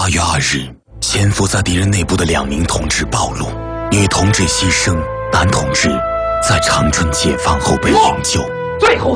8月2日，潜伏在敌人内部的2名同志暴露，女同志牺牲，男同志在长春解放后被营救。